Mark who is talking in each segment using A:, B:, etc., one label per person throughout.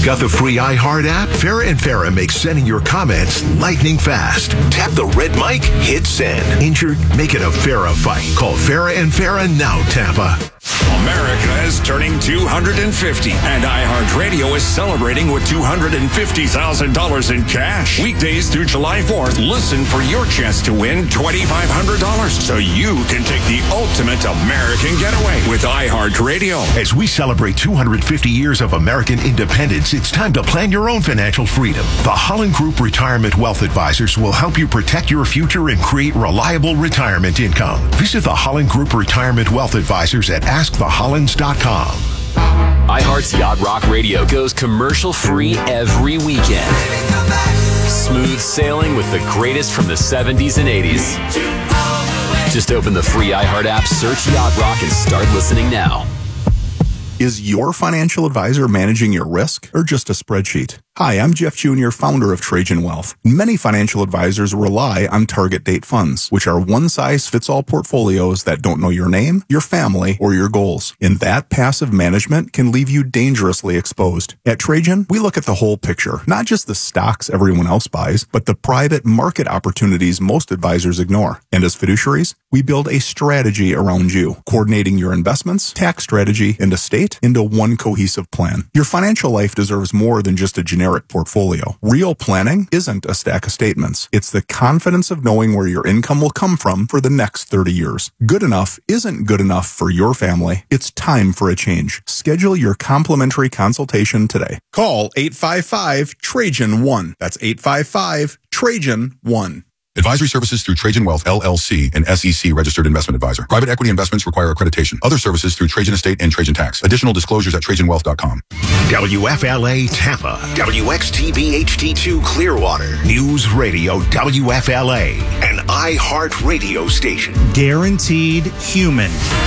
A: Got the free iHeart app? Farrah and Farrah makes sending your comments lightning fast. Tap the red mic, hit send. Injured? Make it a Farrah fight. Call Farrah and Farrah now, Tampa.
B: America is turning 250, and iHeartRadio is celebrating with $250,000 in cash. Weekdays through July 4th, listen for your chance to win $2,500 so you can take the ultimate American getaway with iHeartRadio.
A: As we celebrate 250 years of American independence, it's time to plan your own financial freedom. The Holland Group Retirement Wealth Advisors will help you protect your future and create reliable retirement income. Visit the Holland Group Retirement Wealth Advisors at AskTheHollands.com.
C: iHeart's Yacht Rock Radio goes commercial-free every weekend. Smooth sailing with the greatest from the 70s and 80s. Just open the free iHeart app, search Yacht Rock, and start listening now.
D: Is your financial advisor managing your risk or just a spreadsheet? Hi, I'm Jeff Jr., founder of Trajan Wealth. Many financial advisors rely on target date funds, which are one-size-fits-all portfolios that don't know your name, your family, or your goals. And that passive management can leave you dangerously exposed. At Trajan, we look at the whole picture, not just the stocks everyone else buys, but the private market opportunities most advisors ignore. And as fiduciaries, we build a strategy around you, coordinating your investments, tax strategy, and estate into one cohesive plan. Your financial life deserves more than just a generic portfolio. Real planning isn't a stack of statements. It's the confidence of knowing where your income will come from for the next 30 years. Good enough isn't good enough for your family. It's time for a change. Schedule your complimentary consultation today. Call 855-TRAJAN-1. That's 855-TRAJAN-1.
E: Advisory services through Trajan Wealth, LLC, an SEC registered investment advisor. Private equity investments require accreditation. Other services through Trajan Estate and Trajan Tax. Additional disclosures at TrajanWealth.com.
A: WFLA Tampa, WXTV HD2 Clearwater, News Radio WFLA, an iHeart radio station.
F: Guaranteed human.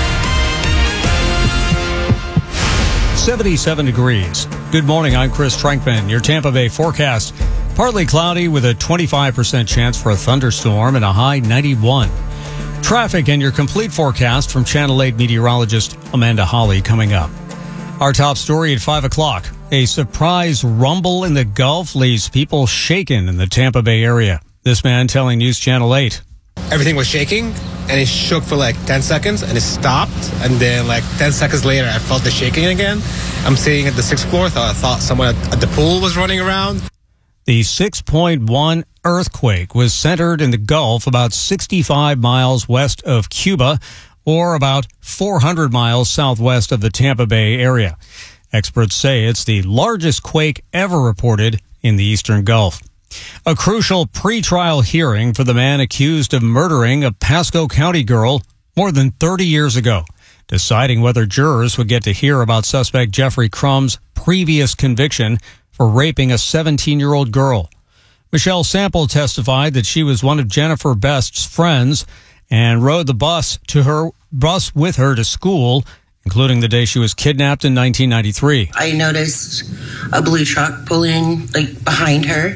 F: 77 degrees. Good morning, I'm Chris Trankman. Your Tampa Bay forecast. Partly cloudy with a 25% chance for a thunderstorm and a high 91. Traffic and your complete forecast from Channel 8 meteorologist Amanda Hawley coming up. Our top story at 5 o'clock. A surprise rumble in the Gulf leaves people shaken in the Tampa Bay area. This man telling News Channel 8.
G: Everything was shaking, and it shook for like 10 seconds, and it stopped. And then like 10 seconds later, I felt the shaking again. I'm sitting at the 6th floor. I thought someone at the pool was running around.
F: The 6.1 earthquake was centered in the Gulf about 65 miles west of Cuba, or about 400 miles southwest of the Tampa Bay area. Experts say it's the largest quake ever reported in the Eastern Gulf. A crucial pretrial hearing for the man accused of murdering a Pasco County girl more than 30 years ago, deciding whether jurors would get to hear about suspect Jeffrey Crumb's previous conviction for raping a 17-year-old girl. Michelle Sample testified that she was one of Jennifer Best's friends and rode the bus with her to school, including the day she was kidnapped in 1993.
H: I noticed a blue truck pulling behind her,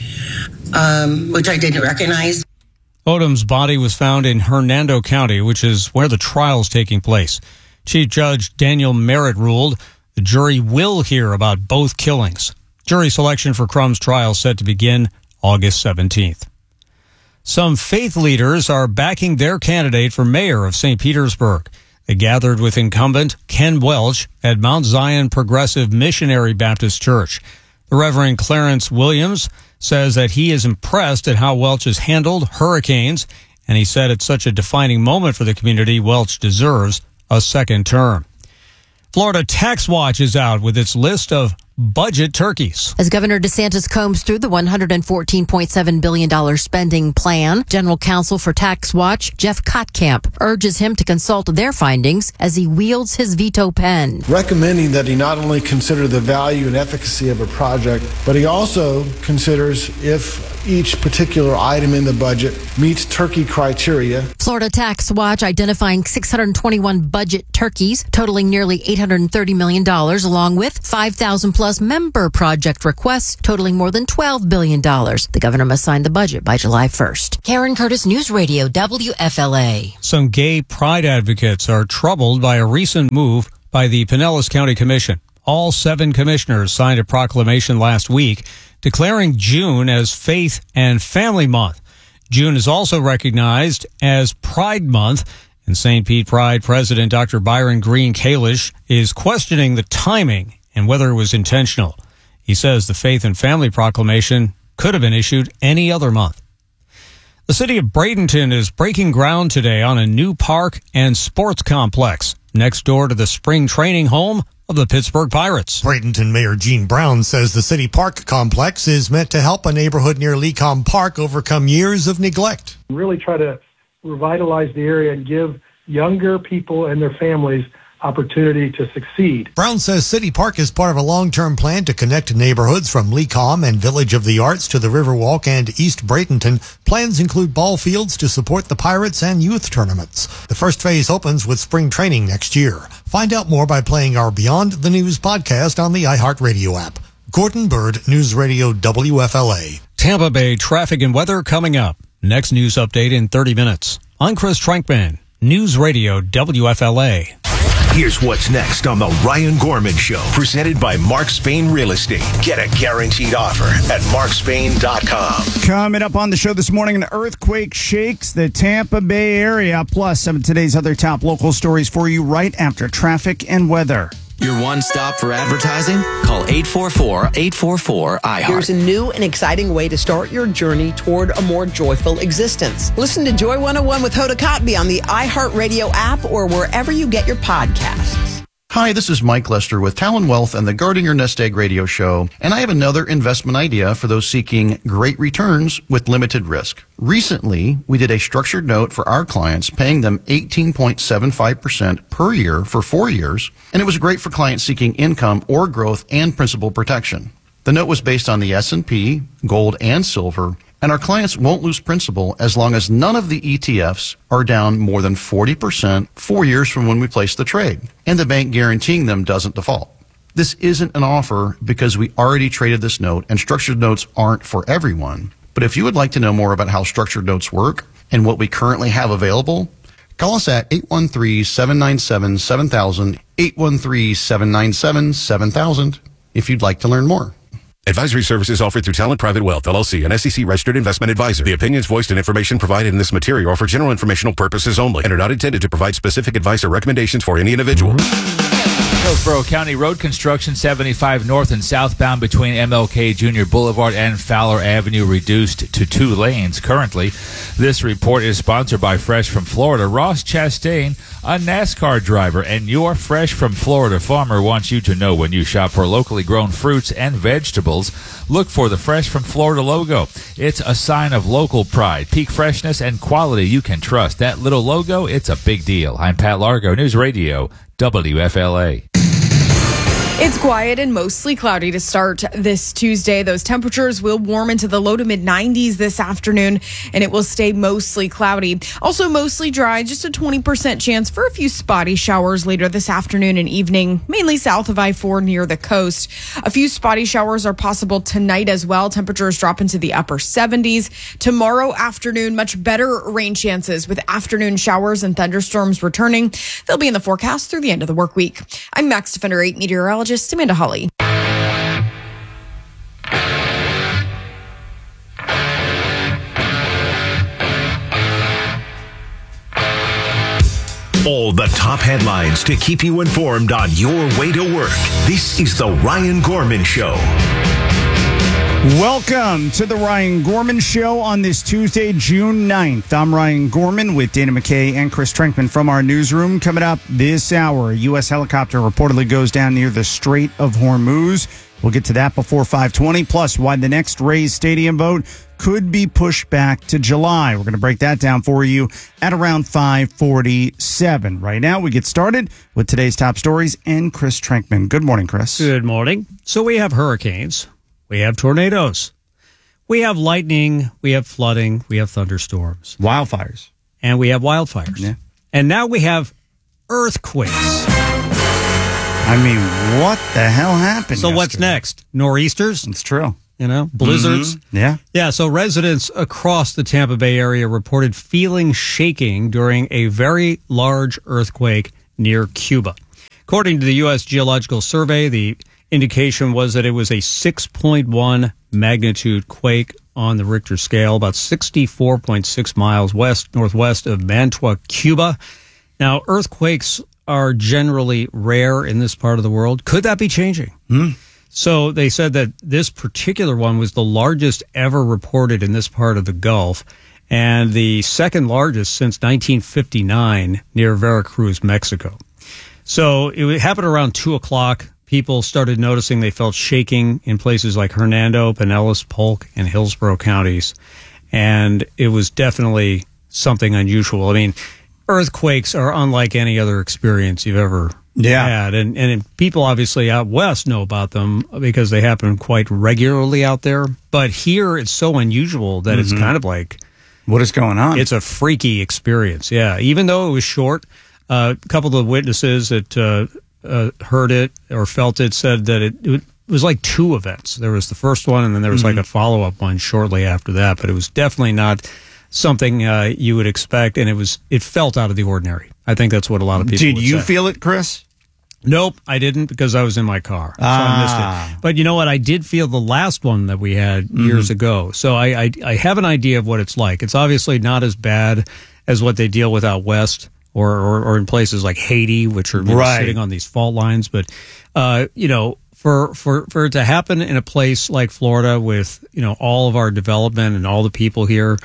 H: which I didn't recognize.
F: Odom's body was found in Hernando County, which is where the trial is taking place. Chief Judge Daniel Merritt ruled the jury will hear about both killings. Jury selection for Crumb's trial set to begin August 17th. Some faith leaders are backing their candidate for mayor of St. Petersburg. They gathered with incumbent Ken Welch at Mount Zion Progressive Missionary Baptist Church. The Reverend Clarence Williams says that he is impressed at how Welch has handled hurricanes, and he said it's such a defining moment for the community, Welch deserves a second term. Florida Tax Watch is out with its list of budget turkeys.
I: As Governor DeSantis combs through the $114.7 billion spending plan, General Counsel for Tax Watch, Jeff Kottkamp, urges him to consult their findings as he wields his veto pen.
J: Recommending that he not only consider the value and efficacy of a project, but he also considers if each particular item in the budget meets turkey criteria.
I: Florida Tax Watch identifying 621 budget turkeys totaling nearly $830 million, along with 5,000 plus member project requests totaling more than $12 billion. The governor must sign the budget by July 1st.
K: Karen Curtis, News Radio, WFLA.
F: Some gay pride advocates are troubled by a recent move by the Pinellas County Commission. All 7 commissioners signed a proclamation last week declaring June as Faith and Family Month. June is also recognized as Pride Month, and St. Pete Pride President Dr. Byron Green Kalish is questioning the timing and whether it was intentional. He says the Faith and Family Proclamation could have been issued any other month. The city of Bradenton is breaking ground today on a new park and sports complex next door to the spring training home of the Pittsburgh Pirates.
L: Bradenton Mayor Gene Brown says the city park complex is meant to help a neighborhood near Lecom Park overcome years of neglect.
M: Really try to revitalize the area and give younger people and their families opportunity to succeed.
L: Brown says City Park is part of a long-term plan to connect neighborhoods from Lecom and Village of the Arts to the Riverwalk and East Bradenton. Plans include ball fields to support the Pirates and youth tournaments. The first phase opens with spring training next year. Find out more by playing our Beyond the News podcast on the iHeartRadio app. Gordon Bird, News Radio WFLA.
F: Tampa Bay traffic and weather coming up. Next news update in 30 minutes. I'm Chris Trankman, News Radio WFLA.
A: Here's what's next on the Ryan Gorman Show, presented by Mark Spain Real Estate. Get a guaranteed offer at markspain.com.
N: Coming up on the show this morning, an earthquake shakes the Tampa Bay area, plus some of today's other top local stories for you right after traffic and weather.
O: Your one stop for advertising? Call 844-844-IHEART.
P: Here's a new and exciting way to start your journey toward a more joyful existence. Listen to Joy 101 with Hoda Kotb on the iHeartRadio app or wherever you get your podcasts.
Q: Hi, this is Mike Lester with Talon Wealth and the Guarding Your Nest Egg radio show, and I have another investment idea for those seeking great returns with limited risk. Recently, we did a structured note for our clients, paying them 18.75% per year for 4 years, and it was great for clients seeking income or growth and principal protection. The note was based on the S&P, gold, and silver, and our clients won't lose principal as long as none of the ETFs are down more than 40% 4 years from when we placed the trade, and the bank guaranteeing them doesn't default. This isn't an offer because we already traded this note, and structured notes aren't for everyone. But if you would like to know more about how structured notes work and what we currently have available, call us at 813-797-7000, 813-797-7000 if you'd like to learn more.
R: Advisory services offered through Talent Private Wealth, LLC, an SEC-registered investment advisor. The opinions voiced and information provided in this material are for general informational purposes only and are not intended to provide specific advice or recommendations for any individual.
S: Hillsborough County road construction 75 north and southbound between MLK Jr. Boulevard and Fowler Avenue reduced to 2 lanes currently. This report is sponsored by Fresh from Florida. Ross Chastain, a NASCAR driver and your Fresh from Florida farmer, wants you to know when you shop for locally grown fruits and vegetables, look for the Fresh from Florida logo. It's a sign of local pride, peak freshness, and quality you can trust. That little logo, it's a big deal. I'm Pat Largo, News Radio WFLA.
T: It's quiet and mostly cloudy to start this Tuesday. Those temperatures will warm into the low to mid 90s this afternoon, and it will stay mostly cloudy. Also mostly dry, just a 20% chance for a few spotty showers later this afternoon and evening, mainly south of I-4 near the coast. A few spotty showers are possible tonight as well. Temperatures drop into the upper 70s. Tomorrow afternoon, much better rain chances with afternoon showers and thunderstorms returning. They'll be in the forecast through the end of the work week. I'm Max Defender 8 meteorologist Amanda Holly.
A: All the top headlines to keep you informed on your way to work. This is the Ryan Gorman Show.
N: Welcome to the Ryan Gorman Show on this Tuesday, June 9th. I'm Ryan Gorman with Dana McKay and Chris Trankman from our newsroom. Coming up this hour, a U.S. helicopter reportedly goes down near the Strait of Hormuz. We'll get to that before 5:20, plus why the next Rays Stadium vote could be pushed back to July. We're going to break that down for you at around 5:47. Right now, we get started with today's top stories and Chris Trankman. Good morning, Chris.
F: Good morning. So we have hurricanes. We have tornadoes. We have lightning. We have flooding. We have thunderstorms.
N: Wildfires.
F: And we have wildfires.
N: Yeah.
F: And now we have earthquakes.
N: I mean, what the hell happened
F: So what's next? Nor'easters?
N: It's true.
F: You know, blizzards?
N: Mm-hmm. Yeah.
F: Yeah, so residents across the Tampa Bay area reported feeling shaking during a very large earthquake near Cuba. According to the U.S. Geological Survey, the indication was that it was a 6.1 magnitude quake on the Richter scale, about 64.6 miles northwest of Mantua, Cuba. Now, earthquakes are generally rare in this part of the world. Could that be changing? So they said that this particular one was the largest ever reported in this part of the Gulf, and the second largest since 1959 near Veracruz, Mexico. So it happened around 2 o'clock. People started noticing they felt shaking in places like Hernando, Pinellas, Polk, and Hillsborough counties. And it was definitely something unusual. I mean, earthquakes are unlike any other experience you've ever had. And people obviously out west know about them because they happen quite regularly out there. But here it's so unusual that it's kind of like,
N: what is going on?
F: It's a freaky experience. Yeah. Even though it was short, a couple of the witnesses that heard it or felt it said that it was like two events. There was the first one, and then there was like a follow-up one shortly after that. But it was definitely not something you would expect, and it felt out of the ordinary. I think that's what a lot of people
N: Did
F: would
N: you
F: say.
N: feel it, Chris?
F: Nope, I didn't because I was in my car. So I missed it. But you know what? I did feel the last one that we had years ago. So I have an idea of what it's like. It's obviously not as bad as what they deal with out west or in places like Haiti, which are sitting on these fault lines. But, for it to happen in a place like Florida with, all of our development and all the people here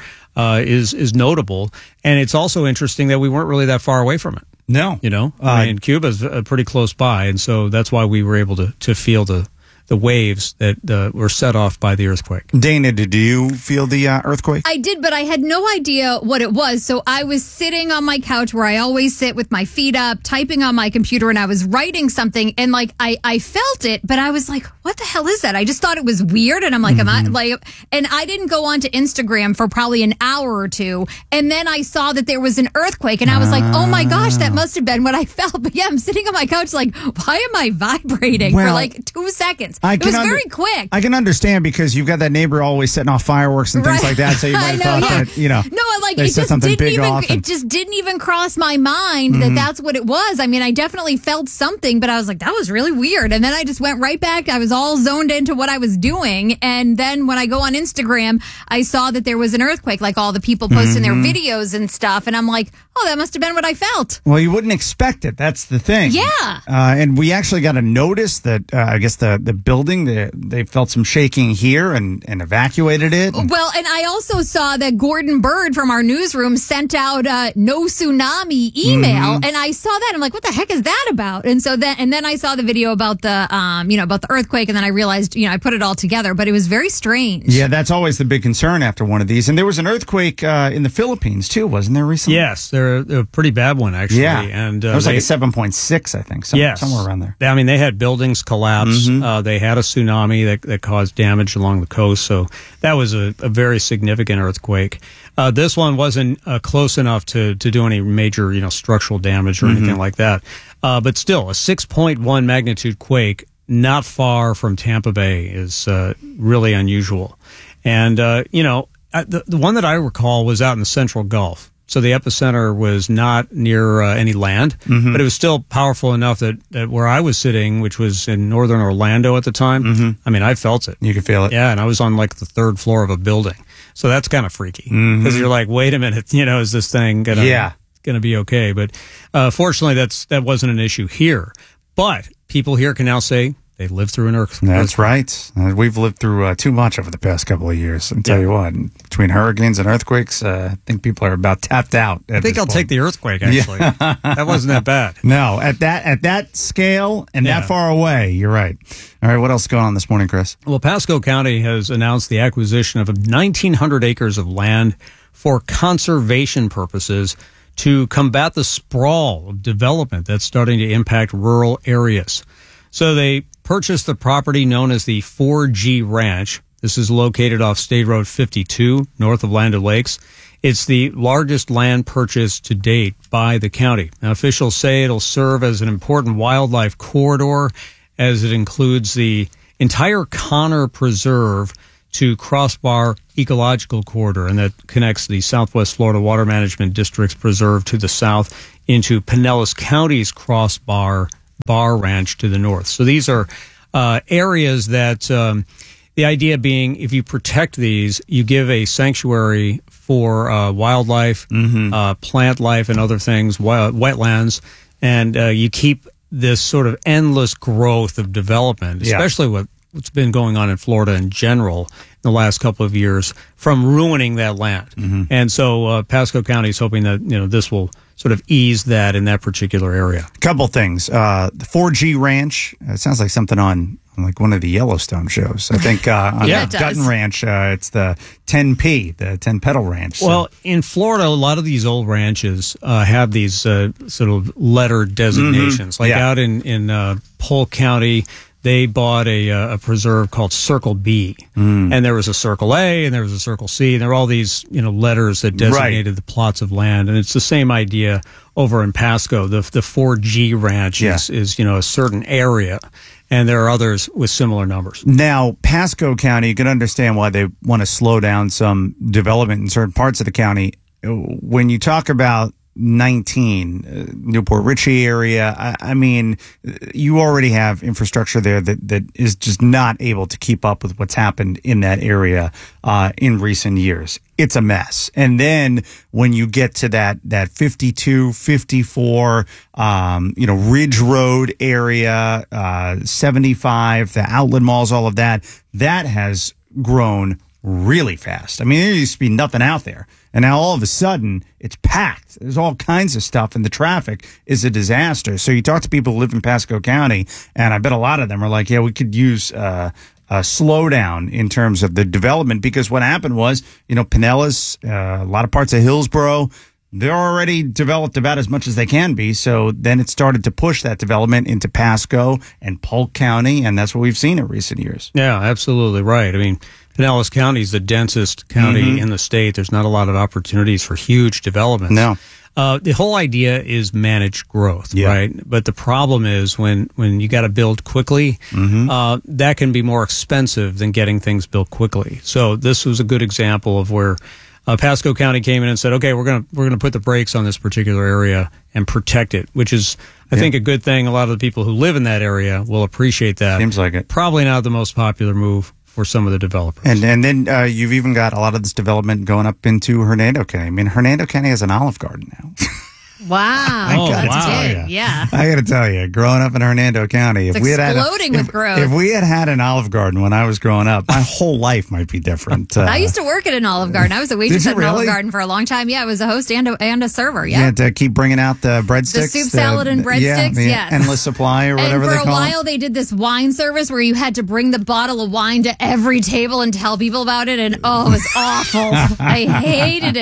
F: is notable. And it's also interesting that we weren't really that far away from it.
N: No.
F: I mean, Cuba's pretty close by, and so that's why we were able to feel the waves that were set off by the earthquake.
N: Dana, did you feel the earthquake?
U: I did, but I had no idea what it was. So I was sitting on my couch where I always sit with my feet up, typing on my computer, and I was writing something, and I felt it, but I was like, what the hell is that? I just thought it was weird, and I'm like, am I like, and I didn't go onto Instagram for probably an hour or two, and then I saw that there was an earthquake, and I was like, oh my gosh, that must have been what I felt. But yeah, I'm sitting on my couch like, why am I vibrating for like 2 seconds? It was very quick.
N: I can understand because you've got that neighbor always setting off fireworks and things like that. So you might have thought that,
U: No, like
N: they
U: it
N: set
U: just
N: something
U: didn't
N: big
U: even.
N: off.
U: It just didn't even cross my mind that that's what it was. I mean, I definitely felt something, but I was like, that was really weird. And then I just went right back. I was all zoned into what I was doing. And then when I go on Instagram, I saw that there was an earthquake, like all the people posting their videos and stuff. And I'm like, oh, that must have been what I felt.
N: Well, you wouldn't expect it. That's the thing.
U: Yeah.
N: And we actually got a notice that I guess the building, they felt some shaking here and evacuated it.
U: Well, and I also saw that Gordon Bird from our newsroom sent out no tsunami email, and I saw that. I'm like, what the heck is that about? And so then I saw the video about the about the earthquake, and then I realized I put it all together, but it was very strange.
N: Yeah, that's always the big concern after one of these. And there was an earthquake in the Philippines too, wasn't there recently?
F: Yes, they're a pretty bad one actually.
N: Yeah,
F: and
N: it was like a 7.6, I think. Somewhere around there.
F: I mean, they had buildings collapse. They had a tsunami that caused damage along the coast. So that was a very significant earthquake. This one wasn't close enough to do any major, structural damage or anything like that. But still, a 6.1 magnitude quake not far from Tampa Bay is really unusual. And, the one that I recall was out in the Central Gulf. So the epicenter was not near any land, but it was still powerful enough that where I was sitting, which was in northern Orlando at the time, I mean, I felt it.
N: You could feel it.
F: Yeah, and I was on like the third floor of a building. So that's kind of freaky because you're like, wait a minute, is this thing going to be okay? But fortunately, that wasn't an issue here. But people here can now say they lived through an earthquake.
N: That's right. We've lived through too much over the past couple of years. I'll tell you what, between hurricanes and earthquakes, I think people are about tapped out.
F: I think I'll take the earthquake, actually. That wasn't that bad.
N: No, at that scale and that far away, you're right. All right, what else is going on this morning, Chris?
F: Well, Pasco County has announced the acquisition of 1,900 acres of land for conservation purposes to combat the sprawl of development that's starting to impact rural areas. So they purchased the property known as the 4G Ranch. This is located off State Road 52, north of Land O'Lakes. It's the largest land purchase to date by the county. Now, officials say it'll serve as an important wildlife corridor as it includes the entire Connor Preserve to Crossbar Ecological Corridor, and that connects the Southwest Florida Water Management District's preserve to the south into Pinellas County's Crossbar Bar Ranch to the north. So these are areas that the idea being, if you protect these, you give a sanctuary for wildlife, plant life, and other things, wetlands, and you keep this sort of endless growth of development, especially what's been going on in Florida in general in the last couple of years, from ruining that land. And so Pasco County is hoping that this will sort of ease that in that particular area.
N: Couple things. The 4G Ranch, it sounds like something on like one of the Yellowstone shows. I think on Dutton Ranch, it's the 10P, the 10 Petal Ranch.
F: Well, in Florida, a lot of these old ranches have these sort of letter designations. Like out in Polk County, they bought a preserve called Circle B, and there was a Circle A, and there was a Circle C, and there were all these letters that designated the plots of land, and it's the same idea over in Pasco. The 4G Ranch is a certain area, and there are others with similar numbers.
N: Now, Pasco County, you can understand why they want to slow down some development in certain parts of the county. When you talk about 19 Newport Richey area, I mean, you already have infrastructure there that is just not able to keep up with what's happened in that area in recent years. It's a mess. And then when you get to that 52, 54, Ridge Road area, 75, the outlet malls, all of that has grown really fast. I mean, there used to be nothing out there. And now all of a sudden, it's packed. There's all kinds of stuff, and the traffic is a disaster. So you talk to people who live in Pasco County, and I bet a lot of them are like, yeah, we could use a slowdown in terms of the development, because what happened was, Pinellas, a lot of parts of Hillsborough, they're already developed about as much as they can be. So then it started to push that development into Pasco and Polk County, and that's what we've seen in recent years.
F: Yeah, absolutely right. I mean, Pinellas County is the densest county in the state. There's not a lot of opportunities for huge development.
N: No.
F: The whole idea is managed growth, right? But the problem is when you got to build quickly, that can be more expensive than getting things built quickly. So this was a good example of where Pasco County came in and said, okay, we're gonna put the brakes on this particular area and protect it, which is, I think, a good thing. A lot of the people who live in that area will appreciate that.
N: Seems like it.
F: Probably not the most popular move for some of the developers.
N: And then you've even got a lot of this development going up into Hernando County. I mean, Hernando County has an Olive Garden now.
U: Wow.
N: I got to tell you, growing up in Hernando County,
U: it's exploding with growth.
N: If we had an Olive Garden when I was growing up, my whole life might be different.
U: I used to work at an Olive Garden. I was a waitress at an Olive Garden for a long time. Yeah, I was a host and a server. Yeah.
N: You had to keep bringing out the breadsticks.
U: The soup salad and breadsticks, yes.
N: Endless supply or whatever they call it.
U: And for a while, they did this wine service where you had to bring the bottle of wine to every table and tell people about it. And it was awful. I hated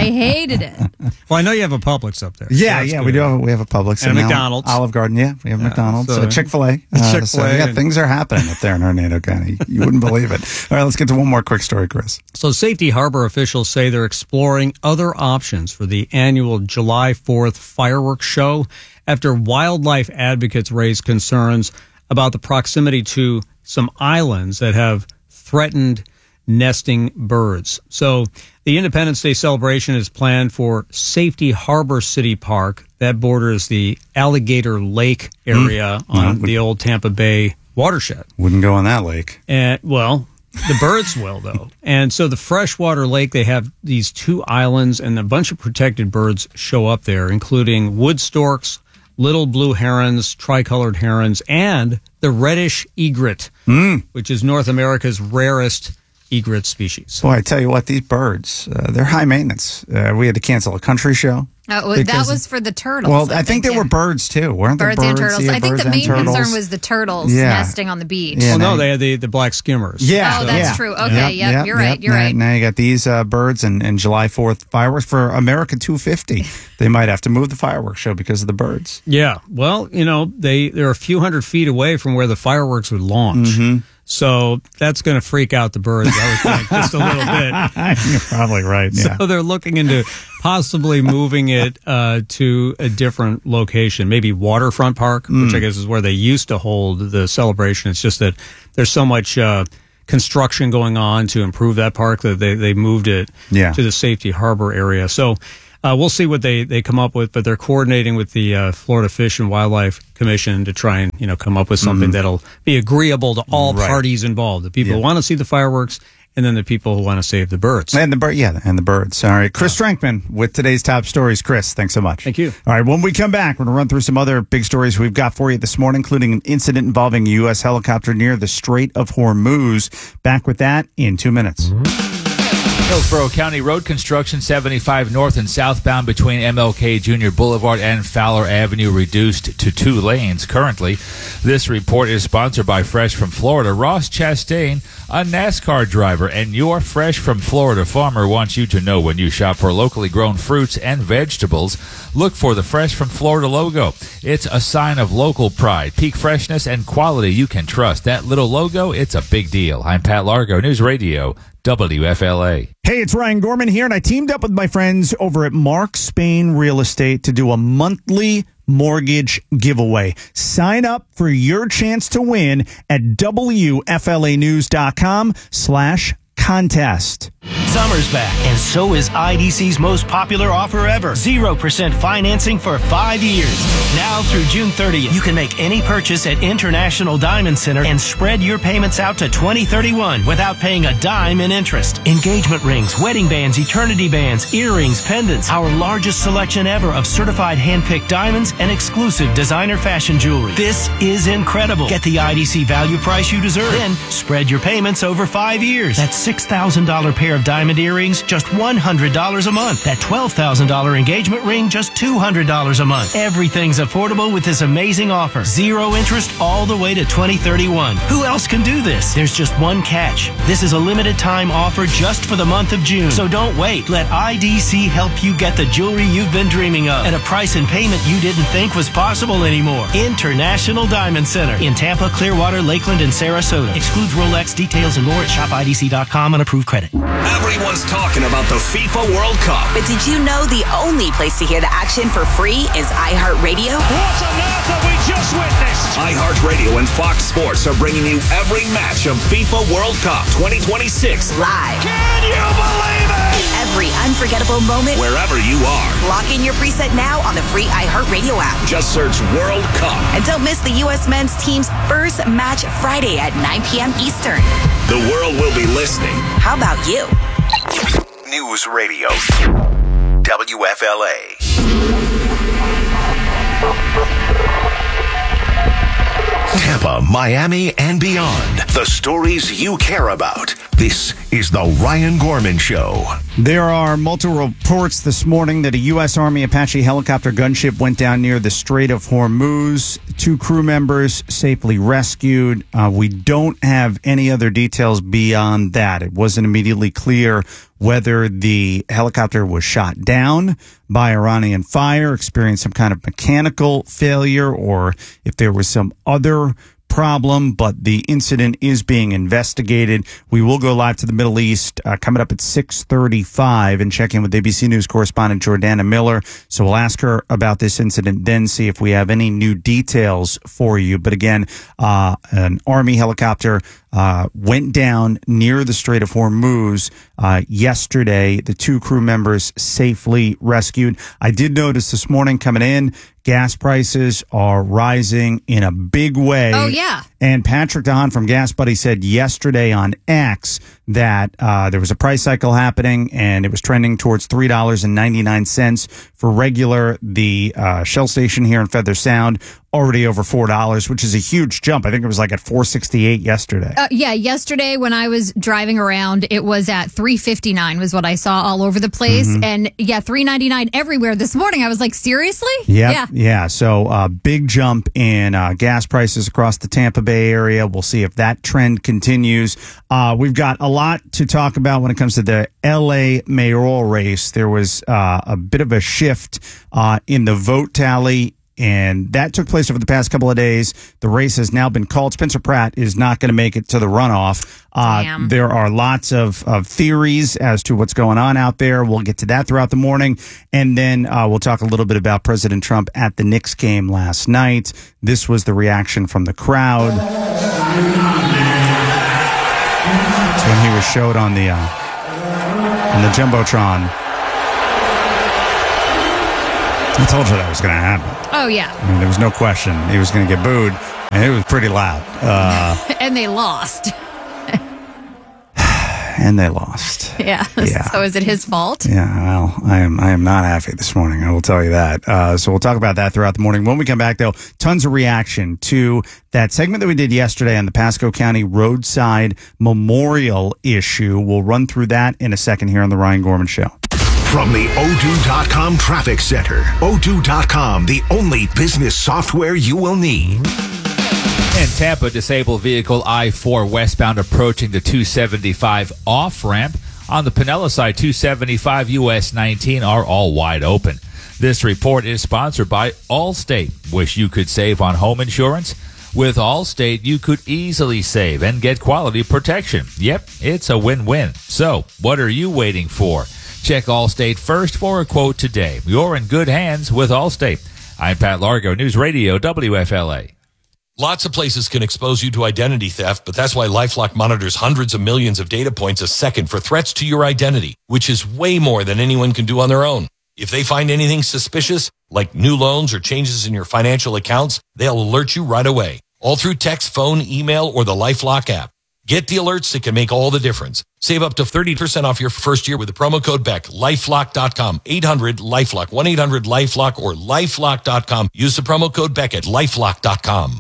U: it.
F: Well, I know you have a Publix up there.
N: Yeah, we do. We have a Publix
F: and a McDonald's.
N: Olive Garden, we have McDonald's. So Chick-fil-A. Things are happening up there in Hernando County. You wouldn't believe it. All right, let's get to one more quick story, Chris.
F: So Safety Harbor officials say they're exploring other options for the annual July 4th fireworks show after wildlife advocates raised concerns about the proximity to some islands that have threatened nesting birds. So the Independence Day celebration is planned for Safety Harbor City Park. That borders the Alligator Lake area on the old Tampa Bay watershed.
N: Wouldn't go on that lake.
F: And, well, the birds will, though. And so the freshwater lake, they have these two islands, and a bunch of protected birds show up there, including wood storks, little blue herons, tricolored herons, and the reddish egret, which is North America's rarest egret species.
N: Boy, I tell you what, these birds, they're high maintenance. We had to cancel a country show.
U: That was for the turtles.
N: Well, I think there were birds, too. Weren't there birds?
U: And turtles. I think the main concern was the turtles nesting on the beach.
F: Yeah, well, no, they had the black skimmers.
N: Yeah.
U: That's true. Okay, you're right.
N: Now you got these birds and July 4th fireworks for America 250. They might have to move the fireworks show because of the birds.
F: Yeah. Well, they're a few hundred feet away from where the fireworks would launch. So that's going to freak out the birds, I would think, just a little bit.
N: You're probably right. Yeah.
F: So they're looking into possibly moving it to a different location, maybe Waterfront Park, which I guess is where they used to hold the celebration. It's just that there's so much construction going on to improve that park that they moved it to the Safety Harbor area. So We'll see what they come up with, but they're coordinating with the Florida Fish and Wildlife Commission to try and come up with something that'll be agreeable to all parties involved. The people who want to see the fireworks, and then the people who want to save the birds.
N: And the birds. All right. Chris Trenkman with today's top stories. Chris, thanks so much.
F: Thank you.
N: All right. When we come back, we're going to run through some other big stories we've got for you this morning, including an incident involving a U.S. helicopter near the Strait of Hormuz. Back with that in 2 minutes.
S: Hillsborough County road construction 75 north and southbound between MLK Jr. Boulevard and Fowler Avenue reduced to 2 lanes currently. This report is sponsored by Fresh from Florida. Ross Chastain, a NASCAR driver and your Fresh from Florida farmer, wants you to know when you shop for locally grown fruits and vegetables, look for the Fresh from Florida logo. It's a sign of local pride, peak freshness, and quality you can trust. That little logo, it's a big deal. I'm Pat Largo, News Radio WFLA.
N: Hey, it's Ryan Gorman here, and I teamed up with my friends over at Mark Spain Real Estate to do a monthly mortgage giveaway. Sign up for your chance to win at WFLAnews.com/contest.
B: Summer's back, and so is IDC's most popular offer ever. 0% financing for 5 years. Now through June 30th, you can make any purchase at International Diamond Center and spread your payments out to 2031 without paying a dime in interest. Engagement rings, wedding bands, eternity bands, earrings, pendants, our largest selection ever of certified hand-picked diamonds and exclusive designer fashion jewelry. This is incredible. Get the IDC value price you deserve. Then spread your payments over 5 years. That $6,000 pair of diamond earrings, just $100 a month. That $12,000 engagement ring, just $200 a month. Everything's affordable with this amazing offer. 0 interest all the way to 2031. Who else can do this? There's just one catch. This is a limited time offer just for the month of June. So don't wait. Let IDC help you get the jewelry you've been dreaming of at a price and payment you didn't think was possible anymore. International Diamond Center in Tampa, Clearwater, Lakeland, and Sarasota. Excludes Rolex. Details and more at shopidc.com on approved credit.
V: Everyone's talking about the FIFA World Cup.
W: But did you know the only place to hear the action for free is iHeartRadio?
V: What on earth have we just witnessed? iHeartRadio and Fox Sports are bringing you every match of FIFA World Cup 2026
W: live.
V: Can you believe it?
W: Every unforgettable moment,
V: wherever you are.
W: Lock in your preset now on the free iHeartRadio app.
V: Just search World Cup.
W: And don't miss the U.S. men's team's first match Friday at 9 p.m. Eastern.
V: The world will be listening.
W: How about you?
V: News Radio WFLA.
A: Tampa, Miami, and beyond. The stories you care about. This is the Ryan Gorman Show.
N: There are multiple reports this morning that a U.S. Army Apache helicopter gunship went down near the Strait of Hormuz. 2 crew members safely rescued. We don't have any other details beyond that. It wasn't immediately clear whether the helicopter was shot down by Iranian fire, experienced some kind of mechanical failure, or if there was some other problem, but the incident is being investigated. We will go live to the Middle East coming up at 6:35 and check in with ABC News correspondent Jordana Miller. So we'll ask her about this incident, then see if we have any new details for you. But again, an Army helicopter went down near the Strait of Hormuz yesterday. The 2 crew members safely rescued. I did notice this morning coming in, gas prices are rising in a big way.
U: Oh, yeah.
N: And Patrick DeHaan from Gas Buddy said yesterday on X that there was a price cycle happening and it was trending towards $3.99 for regular. The Shell station here in Feather Sound already over $4, which is a huge jump. I think it was like at $4.68 yesterday.
U: Yeah, yesterday when I was driving around, it was at $3.59 was what I saw all over the place.
N: Mm-hmm.
U: And yeah, $3.99 everywhere. This morning I was like, seriously?
N: Yep. Yeah. So big jump in gas prices across the Tampa Bay area. We'll see if that trend continues. We've got a lot to talk about when it comes to the LA mayoral race. There was a bit of a shift in the vote tally, and that took place over the past couple of days. The race has now been called. Spencer Pratt is not going to make it to the runoff. There are lots of theories as to what's going on out there. We'll get to that throughout the morning. And then we'll talk a little bit about President Trump at the Knicks game last night. This was the reaction from the crowd. That's when he was showed on the Jumbotron. I told you that was going to happen.
U: Oh, yeah.
N: I mean, there was no question he was going to get booed, and it was pretty loud.
U: And they lost.
N: And they lost.
U: Yeah. So is it his fault?
N: Yeah, well, I am not happy this morning, I will tell you that. So we'll talk about that throughout the morning. When we come back, though, tons of reaction to that segment that we did yesterday on the Pasco County roadside memorial issue. We'll run through that in a second here on the Ryan Gorman Show.
A: From the Odoo.com Traffic Center, Odoo.com, the only business software you will need.
S: In Tampa, disabled vehicle I-4 westbound approaching the 275 off-ramp. On the Pinellas side, 275 US 19 are all wide open. This report is sponsored by Allstate. Wish you could save on home insurance? With Allstate, you could easily save and get quality protection. Yep, it's a win-win. So, what are you waiting for? Check Allstate first for a quote today. You're in good hands with Allstate. I'm Pat Largo, News Radio WFLA.
C: Lots of places can expose you to identity theft, but that's why LifeLock monitors hundreds of millions of data points a second for threats to your identity, which is way more than anyone can do on their own. If they find anything suspicious, like new loans or changes in your financial accounts, they'll alert you right away, all through text, phone, email, or the LifeLock app. Get the alerts that can make all the difference. Save up to 30% off your first year with the promo code BECK. LifeLock.com. 800-LifeLock. 1-800-LifeLock or LifeLock.com. Use the promo code BECK at LifeLock.com.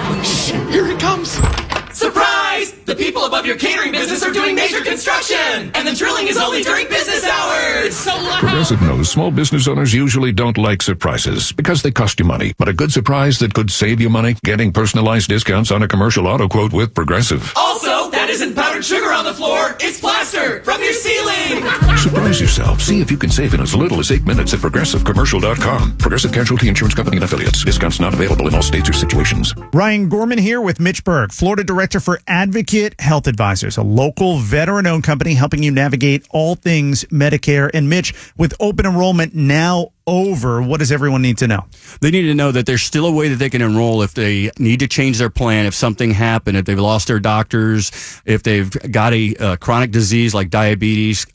D: Here it comes. Surprise! The people above your catering business are doing major construction, and the drilling is only during business hours. It's so loud.
R: Progressive knows small business owners usually don't like surprises because they cost you money. But a good surprise that could save you money? Getting personalized discounts on a commercial auto quote with Progressive.
D: Also, that isn't powdered sugar on the floor. It's plaster from your ceiling.
R: Surprise yourself. See if you can save in as little as 8 minutes at ProgressiveCommercial.com. Progressive Casualty Insurance Company and Affiliates. Discounts not available in all states or situations.
N: Ryan Gorman here with Mitch Berg, Florida Director for Advocate Health Advisors, a local veteran-owned company helping you navigate all things Medicare. And Mitch, with open enrollment now over, what does everyone need to know?
E: They need to know that there's still a way that they can enroll if they need to change their plan, if something happened, if they've lost their doctors, if they've got a chronic disease like diabetes,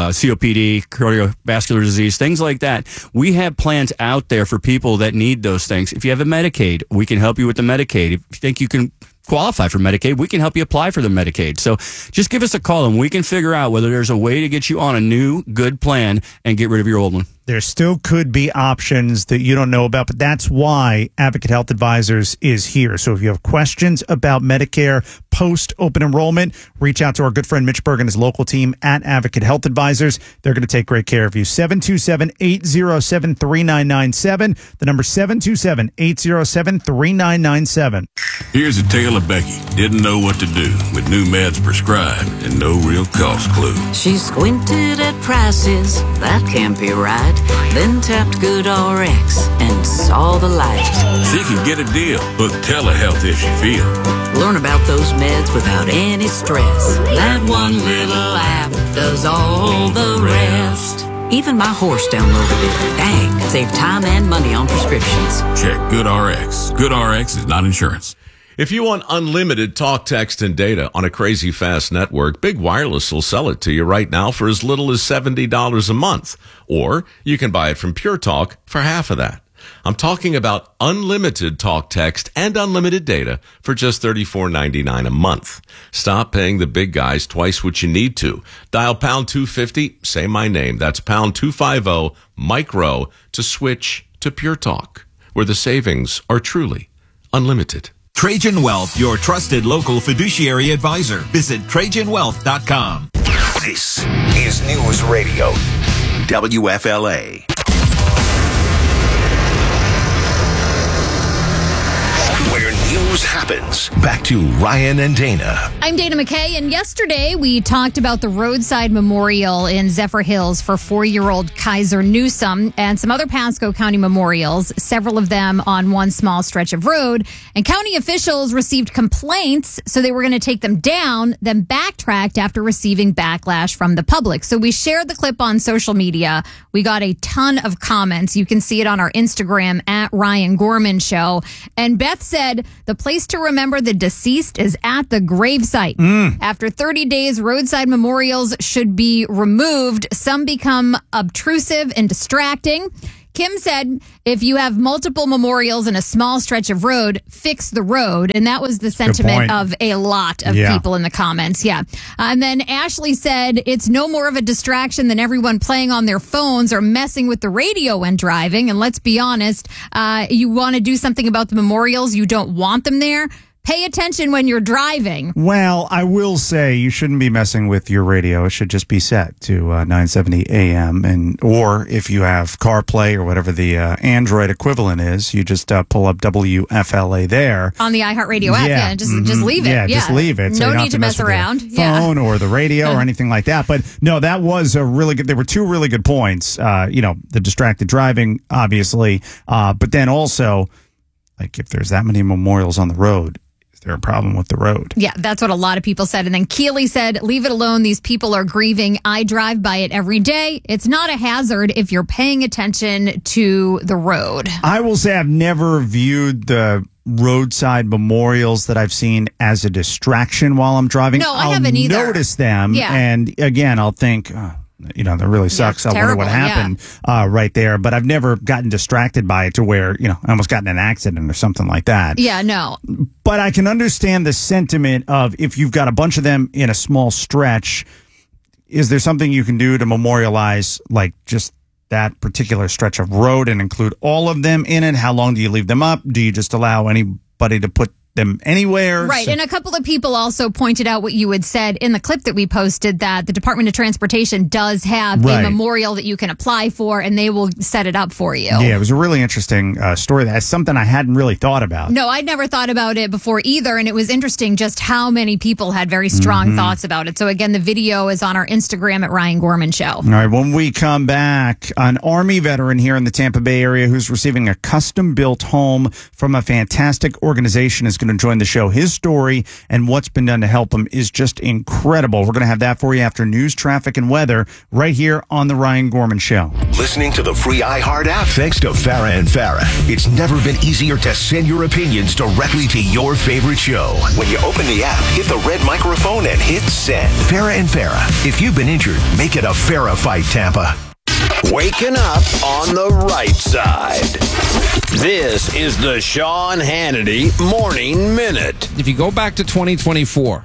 E: COPD, cardiovascular disease, things like that. We have plans out there for people that need those things. If you have a Medicaid, we can help you with the Medicaid. If you think you can qualify for Medicaid, we can help you apply for the Medicaid. So just give us a call and we can figure out whether there's a way to get you on a new, good plan and get rid of your old one.
N: There still could be options that you don't know about, but that's why Advocate Health Advisors is here. So if you have questions about Medicare post-open enrollment, reach out to our good friend Mitch Berg and his local team at Advocate Health Advisors. They're going to take great care of you. 727-807-3997. The number 727-807-3997.
X: Here's a tale of Becky. Didn't know what to do with new meds prescribed and no real cost clue.
K: She squinted at prices, that can't be right. Then tapped GoodRx and saw the light.
X: She can get a deal with telehealth if she feels.
K: Learn about those meds without any stress. That one little app does all the rest. Even my horse downloaded it. Dang, save time and money on prescriptions.
X: Check GoodRx. GoodRx is not insurance.
Y: If you want unlimited talk, text, and data on a crazy fast network, Big Wireless will sell it to you right now for as little as $70 a month. Or you can buy it from Pure Talk for half of that. I'm talking about unlimited talk, text, and unlimited data for just $34.99 a month. Stop paying the big guys twice what you need to. Dial pound 250, say my name. That's pound 250 micro to switch to Pure Talk, where the savings are truly unlimited.
V: Trajan Wealth, your trusted local fiduciary advisor. Visit TrajanWealth.com.
A: This is News Radio WFLA. Where news happens. Back to Ryan and Dana.
U: I'm Dana McKay, and yesterday we talked about the roadside memorial in Zephyr Hills for 4-year-old Kaiser Newsome and some other Pasco County memorials, several of them on one small stretch of road. And county officials received complaints, so they were going to take them down, then backtracked after receiving backlash from the public. So we shared the clip on social media. We got a ton of comments. You can see it on our Instagram at Ryan Gorman Show. And Beth said the place to remember the deceased is at the gravesite. After 30 days, roadside memorials should be removed. Some become obtrusive and distracting. Kim said, if you have multiple memorials in a small stretch of road, fix the road. And that was the sentiment of a lot of people in the comments. Yeah. And then Ashley said, it's no more of a distraction than everyone playing on their phones or messing with the radio when driving. And let's be honest, you want to do something about the memorials. You don't want them there. Pay attention when you're driving.
N: Well, I will say you shouldn't be messing with your radio. It should just be set to 970 AM. Or if you have CarPlay or whatever the Android equivalent is, you just pull up WFLA there.
U: On the iHeartRadio app, yeah. Just leave it.
N: Yeah, just leave it.
U: So no need to mess around.
N: Phone or the radio or anything like that. But no, that was a really good, there were two really good points. The distracted driving, obviously. But then also, like if there's that many memorials on the road, is there a problem with the road?
U: Yeah, that's what a lot of people said. And then Keely said, leave it alone. These people are grieving. I drive by it every day. It's not a hazard if you're paying attention to the road.
N: I will say I've never viewed the roadside memorials that I've seen as a distraction while I'm driving.
U: No, I haven't either.
N: I'll notice them.
U: Yeah.
N: And again, I'll think, that really sucks. I wonder what happened right there. But I've never gotten distracted by it to where, I almost got in an accident or something like that.
U: Yeah, no.
N: But I can understand the sentiment of if you've got a bunch of them in a small stretch, is there something you can do to memorialize like just that particular stretch of road and include all of them in it? How long do you leave them up? Do you just allow anybody to put them anywhere?
U: Right. And a couple of people also pointed out what you had said in the clip that we posted, that the Department of Transportation does have a memorial that you can apply for and they will set it up for you.
N: Yeah, it was a really interesting story. That's something I hadn't really thought about.
U: No, I'd never thought about it before either. And it was interesting just how many people had very strong thoughts about it. So again, the video is on our Instagram at Ryan Gorman Show.
N: All right. When we come back, an Army veteran here in the Tampa Bay area who's receiving a custom built home from a fantastic organization is going to join the show. His story and what's been done to help him is just incredible. We're going to have that for you after news, traffic, and weather right here on the Ryan Gorman Show.
A: Listening to the free iHeart app thanks to Farah and Farah. It's never been easier to send your opinions directly to your favorite show. When you open the app, hit the red microphone and hit send. Farah and Farah. If you've been injured, make it a Farah fight, Tampa.
G: Waking up on the right side. This is the Sean Hannity Morning Minute.
H: If you go back to 2024,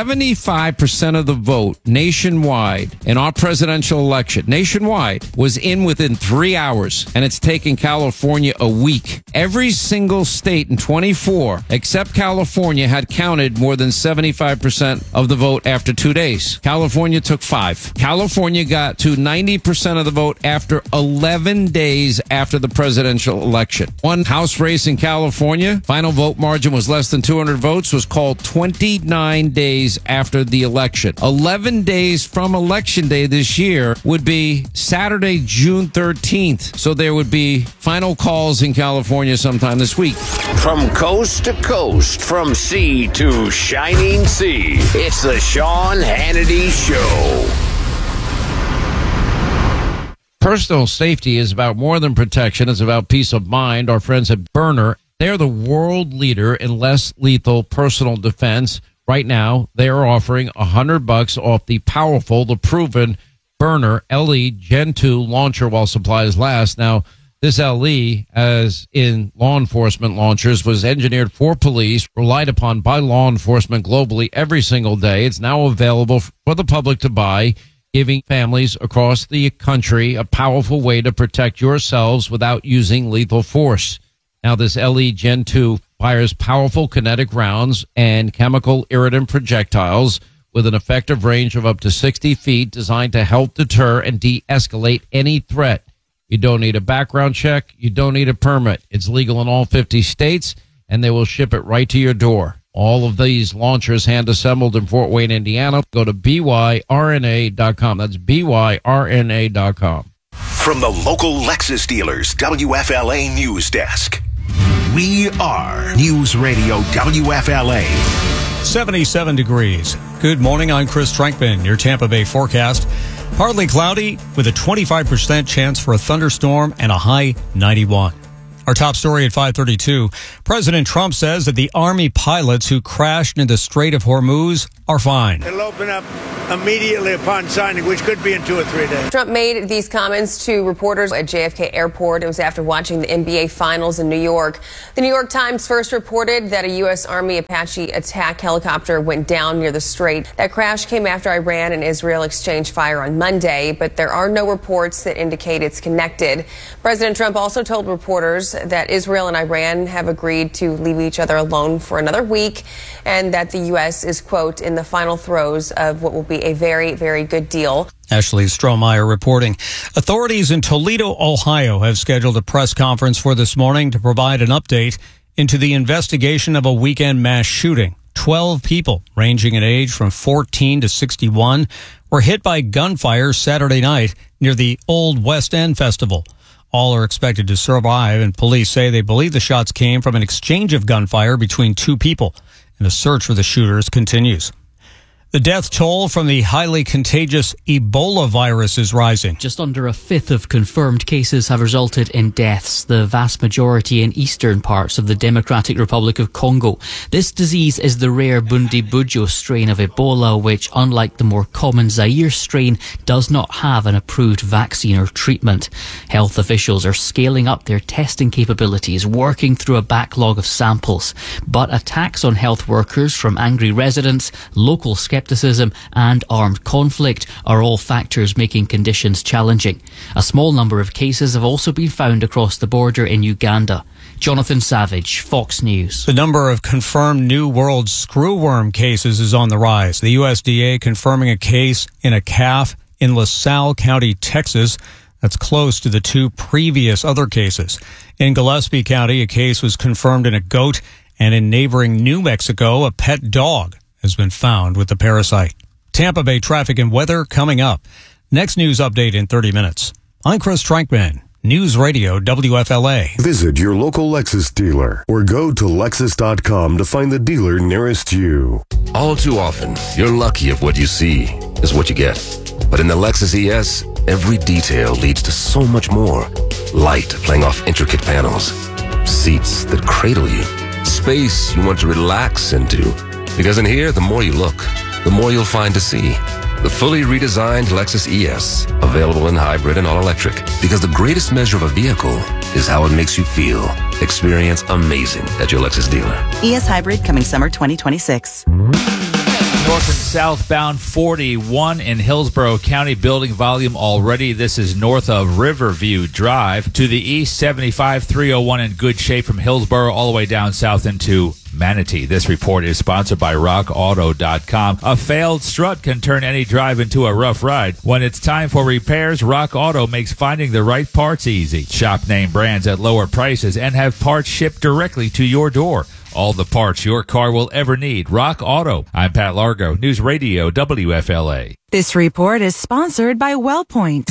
H: 75% of the vote nationwide in our presidential election, nationwide, was in within 3 hours, and it's taken California a week. Every single state in 24, except California, had counted more than 75% of the vote after 2 days. California took 5. California got to 90% of the vote after 11 days after the presidential election. One House race in California, final vote margin was less than 200 votes, was called 29 days after the election. 11 days from election day this year would be Saturday, June 13th. So there would be final calls in California sometime this week.
G: From coast to coast, from sea to shining sea, it's the Sean Hannity Show.
H: Personal safety is about more than protection. It's about peace of mind. Our friends at Byrna, they're the world leader in less lethal personal defense. Right now, they are offering $100 off the powerful, the proven Byrna LE Gen 2 launcher while supplies last. Now, this LE, as in law enforcement launchers, was engineered for police, relied upon by law enforcement globally every single day. It's now available for the public to buy, giving families across the country a powerful way to protect yourselves without using lethal force. Now, this LE Gen 2 fires powerful kinetic rounds and chemical irritant projectiles with an effective range of up to 60 feet, designed to help deter and de-escalate any threat. You don't need a background check. You don't need a permit. It's legal in all 50 states, and they will ship it right to your door. All of these launchers hand-assembled in Fort Wayne, Indiana. Go to byrna.com. That's byrna.com.
A: From the local Lexus dealers, WFLA News Desk. We are News Radio WFLA.
F: 77 degrees. Good morning. I'm Chris Trankman. Your Tampa Bay forecast. Partly cloudy with a 25% chance for a thunderstorm and a high 91. Our top story at 5:32. President Trump says that the Army pilots who crashed in the Strait of Hormuz are fine.
I: It'll open up immediately upon signing, which could be in 2 or 3 days.
J: Trump made these comments to reporters at JFK Airport. It was after watching the NBA Finals in New York. The New York Times first reported that a U.S. Army Apache attack helicopter went down near the strait. That crash came after Iran and Israel exchanged fire on Monday, but there are no reports that indicate it's connected. President Trump also told reporters that Israel and Iran have agreed to leave each other alone for another week and that the U.S. is, quote, in the final throes of what will be a very, very good deal.
F: Ashley Strohmeyer reporting. Authorities in Toledo, Ohio have scheduled a press conference for this morning to provide an update into the investigation of a weekend mass shooting. 12 people, ranging in age from 14 to 61, were hit by gunfire Saturday night near the Old West End Festival. All are expected to survive, and police say they believe the shots came from an exchange of gunfire between two people, and a search for the shooters continues. The death toll from the highly contagious Ebola virus is rising.
L: Just under a fifth of confirmed cases have resulted in deaths, the vast majority in eastern parts of the Democratic Republic of Congo. This disease is the rare Bundibugyo strain of Ebola, which, unlike the more common Zaire strain, does not have an approved vaccine or treatment. Health officials are scaling up their testing capabilities, working through a backlog of samples. But attacks on health workers from angry residents, local skepticism and armed conflict are all factors making conditions challenging. A small number of cases have also been found across the border in Uganda. Jonathan Savage, Fox News.
F: The number of confirmed New World screwworm cases is on the rise. The USDA confirming a case in a calf in LaSalle County, Texas. That's close to the 2 previous other cases. In Gillespie County, a case was confirmed in a goat, and in neighboring New Mexico, a pet dog has been found with the parasite. Tampa Bay traffic and weather coming up. Next news update in 30 minutes. I'm Chris Trankman, News Radio WFLA.
M: Visit your local Lexus dealer or go to Lexus.com to find the dealer nearest you.
O: All too often, you're lucky if what you see is what you get. But in the Lexus ES, every detail leads to so much more. Light playing off intricate panels. Seats that cradle you. Space you want to relax into. Because in here, the more you look, the more you'll find to see. The fully redesigned Lexus ES, available in hybrid and all-electric. Because the greatest measure of a vehicle is how it makes you feel. Experience amazing at your Lexus dealer.
W: ES Hybrid coming summer 2026.
S: North and southbound 41 in Hillsborough County, building volume already. This is north of Riverview Drive. To the east, 75 301 in good shape from Hillsborough all the way down south into Manatee. This report is sponsored by RockAuto.com. A failed strut can turn any drive into a rough ride. When it's time for repairs, Rock Auto makes finding the right parts easy. Shop name brands at lower prices and have parts shipped directly to your door. All the parts your car will ever need. Rock Auto. I'm Pat Largo, News Radio WFLA.
W: This report is sponsored by WellPoint.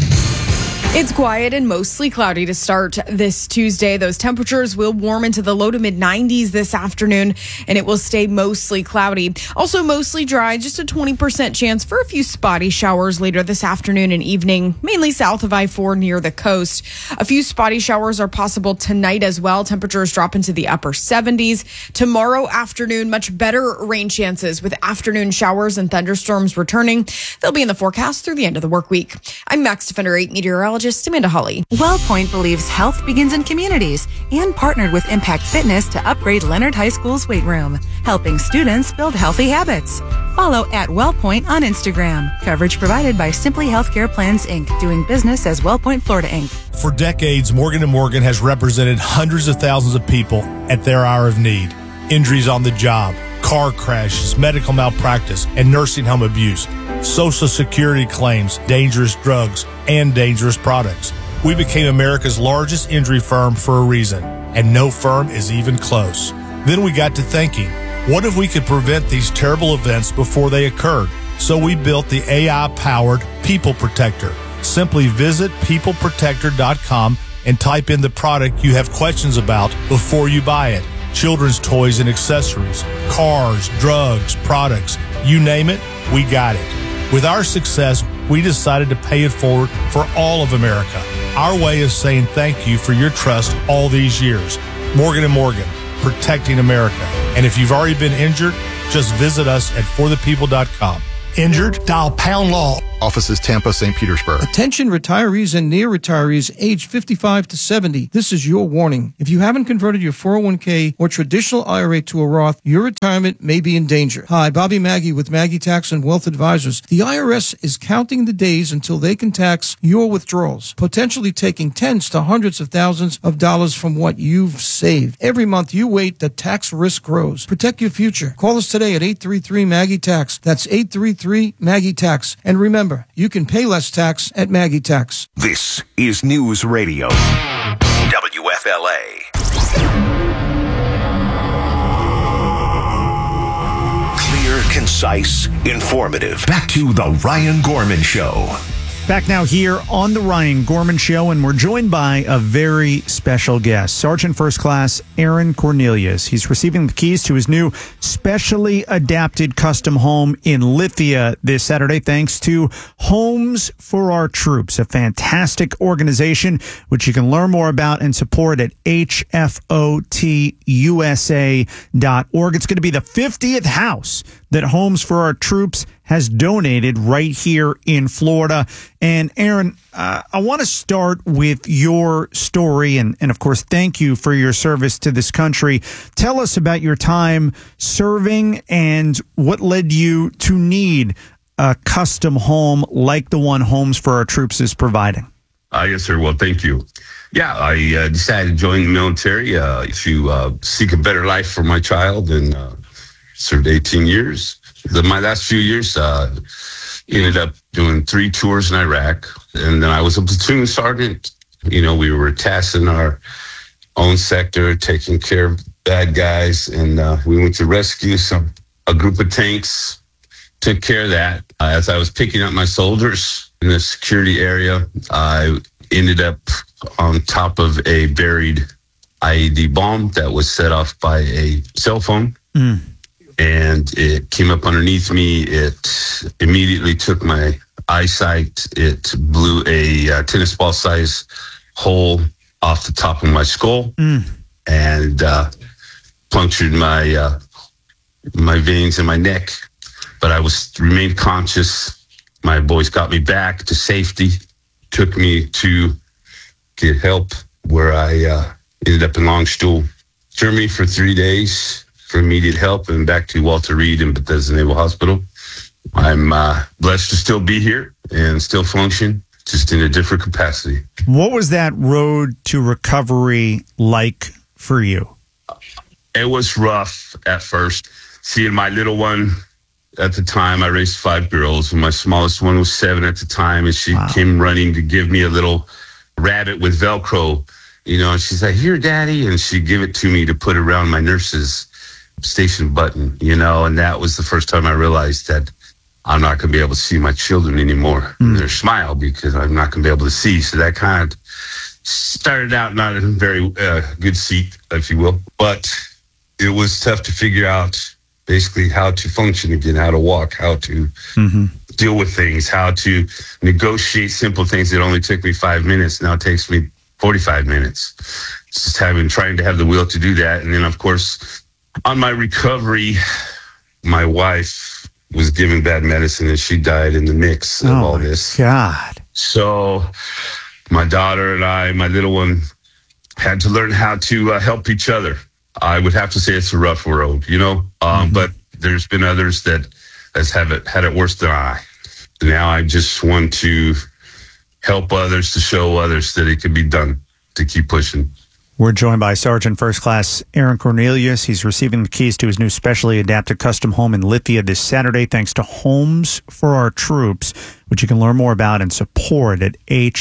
T: It's quiet and mostly cloudy to start this Tuesday. Those temperatures will warm into the low to mid 90s this afternoon, and it will stay mostly cloudy. Also mostly dry, just a 20% chance for a few spotty showers later this afternoon and evening, mainly south of I-4 near the coast. A few spotty showers are possible tonight as well. Temperatures drop into the upper 70s. Tomorrow afternoon, much better rain chances with afternoon showers and thunderstorms returning. They'll be in the forecast through the end of the work week. I'm Max Defender 8 meteorologist Amanda Hawley.
W: WellPoint believes health begins in communities and partnered with Impact Fitness to upgrade Leonard High School's weight room, helping students build healthy habits. Follow at WellPoint on Instagram. Coverage provided by Simply Healthcare Plans, Inc., doing business as WellPoint Florida, Inc.
Z: For decades, Morgan & Morgan has represented hundreds of thousands of people at their hour of need. Injuries on the job, car crashes, medical malpractice, and nursing home abuse. Social Security claims, dangerous drugs, and dangerous products. We became America's largest injury firm for a reason, and no firm is even close. Then we got to thinking, what if we could prevent these terrible events before they occurred? So we built the AI-powered People Protector. Simply visit peopleprotector.com and type in the product you have questions about before you buy it. Children's toys and accessories, cars, drugs, products, you name it, we got it. With our success, we decided to pay it forward for all of America. our way of saying thank you for your trust all these years. Morgan & Morgan, protecting America. And if you've already been injured, just visit us at forthepeople.com. Injured? Dial pound law.
B: Offices Tampa, St. Petersburg.
C: Attention retirees and near retirees aged 55 to 70. This is your warning. If you haven't converted your 401k or traditional IRA to a Roth, your retirement may be in danger. Hi, Bobby Maggie with Maggie Tax and Wealth Advisors. The IRS is counting the days until they can tax your withdrawals, potentially taking tens to hundreds of thousands of dollars from what you've saved. Every month you wait, the tax risk grows. Protect your future. Call us today at 833-MAGGIE-TAX. That's 833-MAGGIE-TAX. And remember, you can pay less tax at Maggie Tax.
V: This is News Radio, WFLA. Clear, concise, informative.
A: Back to the Ryan Gorman Show.
N: Back now here on the Ryan Gorman Show, and we're joined by a very special guest, Sergeant First Class Aaron Cornelius. He's receiving the keys to his new specially adapted custom home in Lithia this Saturday, thanks to Homes for Our Troops, a fantastic organization which you can learn more about and support at hfotusa.org. It's going to be the 50th house that Homes for Our Troops has donated right here in Florida. And Aaron, I want to start with your story and of course, thank you for your service to this country. Tell us about your time serving and what led you to need a custom home like the one Homes for Our Troops is providing.
D: Yes, sir. Well, thank you. Yeah, I decided to join the military to seek a better life for my child and served 18 years. My last few years ended up doing 3 tours in Iraq. And then I was a platoon sergeant. You know, we were tasked in our own sector, taking care of bad guys. And we went to rescue a group of tanks, took care of that. As I was picking up my soldiers in the security area, I ended up on top of a buried IED bomb that was set off by a cell phone. And it came up underneath me. It immediately took my eyesight. It blew a tennis ball size hole off the top of my skull and punctured my veins in my neck. But I remained conscious. My boys got me back to safety, took me to get help, where I ended up in Longstool, Germany for 3 days. For immediate help, and back to Walter Reed and Bethesda Naval Hospital. I'm blessed to still be here and still function, just in a different capacity.
N: What was that road to recovery like for you?
D: It was rough at first. Seeing my little one, at the time, I raised 5 girls, and my smallest one was 7 at the time, and she came running to give me a little rabbit with Velcro, you know, and she's like, "Here, Daddy," and she'd give it to me to put around my nurse's station button, you know, and that was the first time I realized that I'm not going to be able to see my children anymore. Their smile, because I'm not going to be able to see. So that kind of started out not in a very good seat, if you will, but it was tough to figure out basically how to function again, how to walk, how to deal with things, how to negotiate simple things that only took me 5 minutes. Now it takes me 45 minutes. Just trying to have the will to do that. And then, of course, on my recovery, my wife was given bad medicine and she died in the mix of all this.
N: God.
D: So my daughter and I, my little one, had to learn how to help each other. I would have to say it's a rough road, you know, but there's been others that had it worse than I. Now I just want to help others, to show others that it can be done, to keep pushing.
N: We're joined by Sergeant First Class Aaron Cornelius. He's receiving the keys to his new specially adapted custom home in Lithia this Saturday, thanks to Homes for Our Troops, which you can learn more about and support at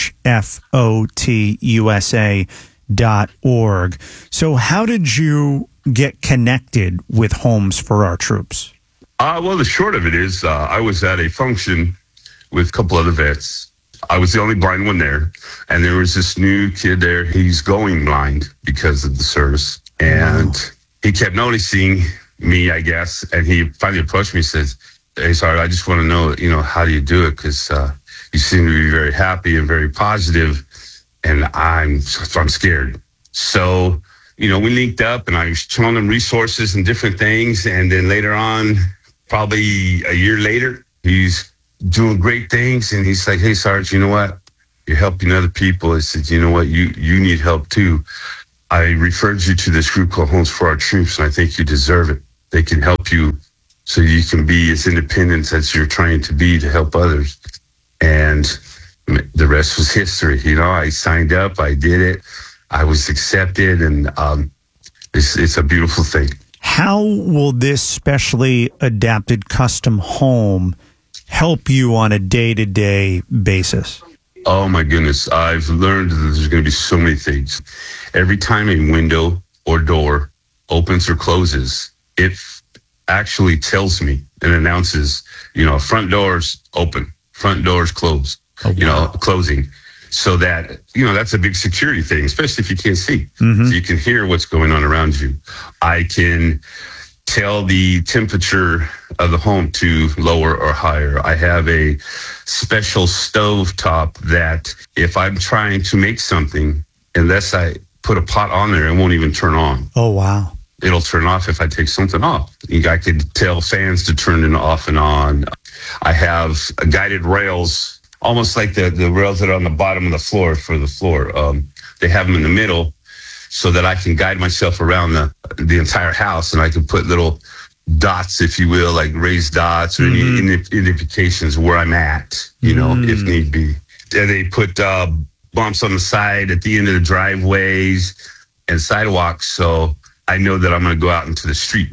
N: hfotusa.org. So how did you get connected with Homes for Our Troops?
D: Well, the short of it is I was at a function with a couple other vets. I was the only blind one there. And there was this new kid there. He's going blind because of the service. And he kept noticing me, I guess. And he finally approached me and says, "Hey, Sergeant, I just want to know, you know, how do you do it? Because you seem to be very happy and very positive. and I'm scared. So, we linked up, and I was showing him resources and different things. And then later on, probably a year later, he's doing great things. And he's like, hey, Sarge, you know what? You're helping other people. I said, you know what? You need help too. I referred you to this group called Homes for Our Troops, and I think you deserve it. They can help you so you can be as independent as you're trying to be to help others. And the rest was history. I signed up, I did it, I was accepted, and it's a beautiful thing.
N: How will this specially adapted custom home help you on a day-to-day basis?
D: Oh my goodness, I've learned that there's going to be so many things. Every time a window or door opens or closes, it actually tells me and announces, front doors open, front doors closed, closing. So that, that's a big security thing, especially if you can't see. Mm-hmm. So you can hear what's going on around you. I can tell the temperature of the home to lower or higher. I have a special stove top that if I'm trying to make something, unless I put a pot on there, it won't even turn on.
N: Oh, wow.
D: It'll turn off if I take something off. I could tell fans to turn it off and on. I have guided rails, almost like the rails that are on the bottom of the floor for the floor. They have them in the middle so that I can guide myself around the entire house, and I can put little dots, if you will, like raised dots or any indications where I'm at, if need be. And they put bumps on the side at the end of the driveways and sidewalks, so I know that I'm going to go out into the street.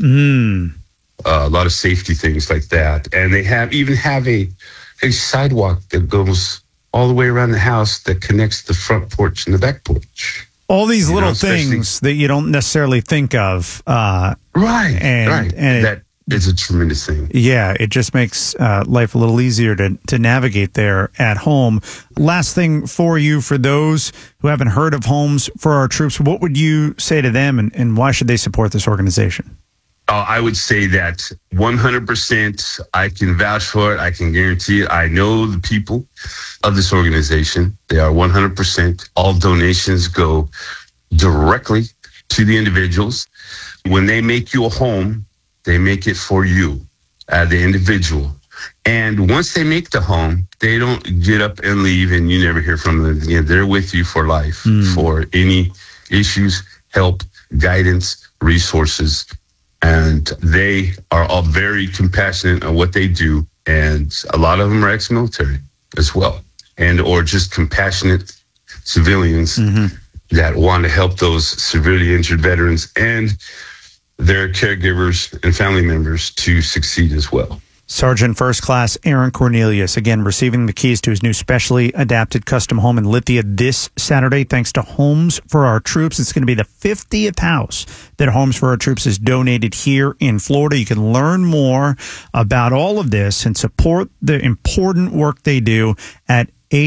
D: A lot of safety things like that. And they even have a sidewalk that goes all the way around the house that connects the front porch and the back porch.
N: All these little things that you don't necessarily think of.
D: Right. And that is a tremendous thing.
N: Yeah, it just makes life a little easier to navigate there at home. Last thing for you, for those who haven't heard of Homes for Our Troops, what would you say to them, and why should they support this organization?
D: I would say that 100% I can vouch for it. I can guarantee it. I know the people of this organization. They are 100%. All donations go directly to the individuals. When they make you a home, they make it for you, the individual. And once they make the home, they don't get up and leave and you never hear from them again. They're with you for life, for any issues, help, guidance, resources. And they are all very compassionate on what they do. And a lot of them are ex-military as well, and or just compassionate civilians that want to help those severely injured veterans and their caregivers and family members to succeed as well.
N: Sergeant First Class Aaron Cornelius, again, receiving the keys to his new specially adapted custom home in Lithia this Saturday, thanks to Homes for Our Troops. It's going to be the 50th house that Homes for Our Troops has donated here in Florida. You can learn more about all of this and support the important work they do at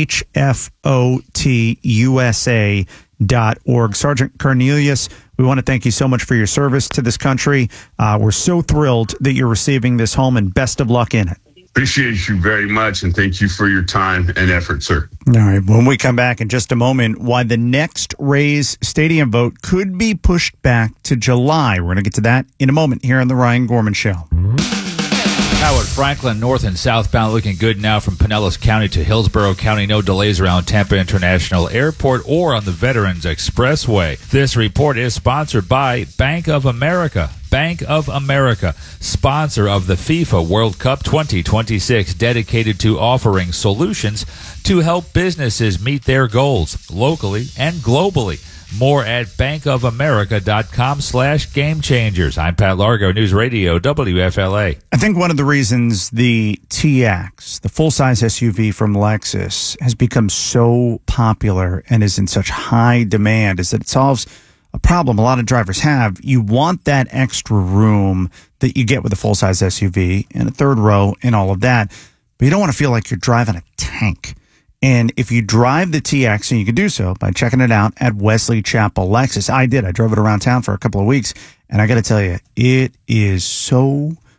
N: hfotusa.org. Sergeant Cornelius, we want to thank you so much for your service to this country. We're so thrilled that you're receiving this home, and best of luck in it.
D: Appreciate you very much, and thank you for your time and effort, sir.
N: All right. When we come back in just a moment, why the next Rays Stadium vote could be pushed back to July. We're going to get to that in a moment here on The Ryan Gorman Show.
S: Howard Franklin, north and southbound, looking good now from Pinellas County to Hillsborough County. No delays around Tampa International Airport or on the Veterans Expressway. This report is sponsored by Bank of America. Bank of America, sponsor of the FIFA World Cup 2026, dedicated to offering solutions to help businesses meet their goals locally and globally. More at bankofamerica.com/game changers. I'm Pat Largo, News Radio, WFLA.
N: I think one of the reasons the TX, the full-size SUV from Lexus, has become so popular and is in such high demand is that it solves a problem a lot of drivers have. You want that extra room that you get with a full-size SUV and a third row and all of that, but you don't want to feel like you're driving a tank. And if you drive the TX, and you can do so by checking it out at Wesley Chapel Lexus. I did. I drove it around town for a couple of weeks, and I got to tell you, it is so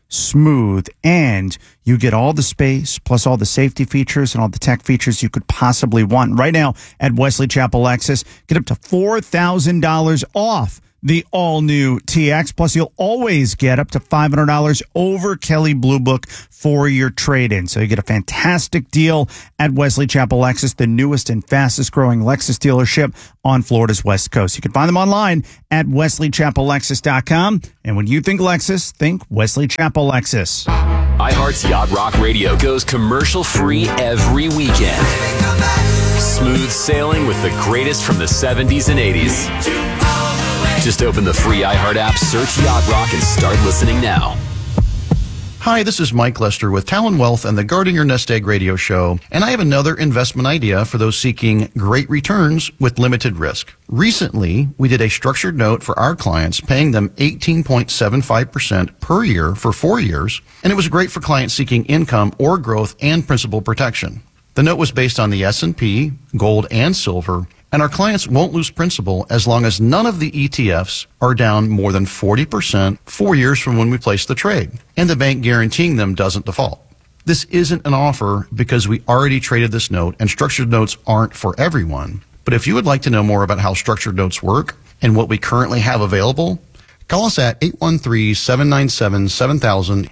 N: smooth, and you get all the space plus all the safety features and all the tech features you could possibly want. Right now at Wesley Chapel Lexus, get up to $4,000 off the all-new TX. Plus, you'll always get up to $500 over Kelley Blue Book for your trade-in. So you get a fantastic deal at Wesley Chapel Lexus, the newest and fastest-growing Lexus dealership on Florida's West Coast. You can find them online at wesleychapellexus.com. And when you think Lexus, think Wesley Chapel Lexus.
E: iHeart's Yacht Rock Radio goes commercial-free every weekend. Smooth sailing with the greatest from the 70s and 80s. Just open the free iHeart app, search Yacht Rock, and start listening now.
B: Hi, this is Mike Lester with Talon Wealth and the Guarding Your Nest Egg radio show, and I have another investment idea for those seeking great returns with limited risk. Recently, we did a structured note for our clients, paying them 18.75% per year for 4 years, and it was great for clients seeking income or growth and principal protection. The note was based on the S&P, gold, and silver, and our clients won't lose principal as long as none of the ETFs are down more than 40% 4 years from when we place the trade, and the bank guaranteeing them doesn't default. This isn't an offer because we already traded this note, and structured notes aren't for everyone. But if you would like to know more about how structured notes work and what we currently have available, call us at 813-797-7000,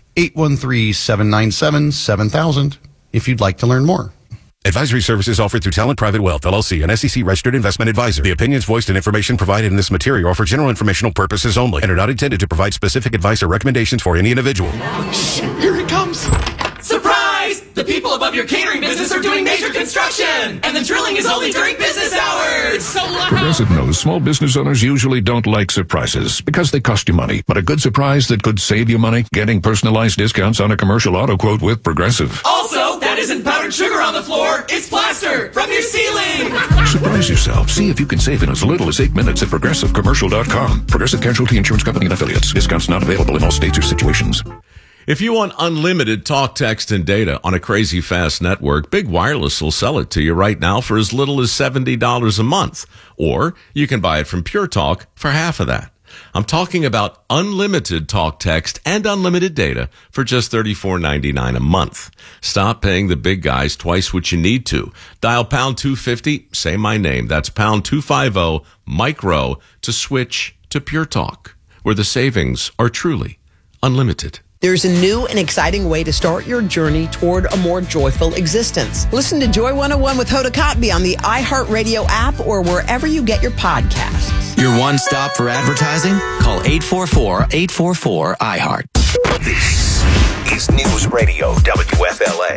B: 813-797-7000 if you'd like to learn more.
K: Advisory services offered through Talent Private Wealth, LLC, an SEC-registered investment advisor. The opinions voiced and information provided in this material are for general informational purposes only and are not intended to provide specific advice or recommendations for any individual.
P: Here it comes. Surprise! The people above your catering business are doing major construction, and the drilling is only during business hours. So loud.
Q: Progressive knows small business owners usually don't like surprises because they cost you money. But a good surprise that could save you money? Getting personalized discounts on a commercial auto quote with Progressive.
P: Also, that isn't powdered sugar on the floor. It's plaster from your ceiling.
Q: Surprise yourself. See if you can save in as little as 8 minutes at ProgressiveCommercial.com. Progressive Casualty Insurance Company and Affiliates. Discounts not available in all states or situations.
Y: If you want unlimited talk, text, and data on a crazy fast network, Big Wireless will sell it to you right now for as little as $70 a month. Or you can buy it from Pure Talk for half of that. I'm talking about unlimited talk, text, and unlimited data for just $34.99 a month. Stop paying the big guys twice what you need to. Dial pound 250, say my name. That's pound 250, Mike Rowe, to switch to Pure Talk, where the savings are truly unlimited.
R: There's a new and exciting way to start your journey toward a more joyful existence. Listen to Joy 101 with Hoda Kotb on the iHeartRadio app or wherever you get your podcasts.
X: Your one stop for advertising? Call 844-844-iHeart.
V: This is News Radio WFLA.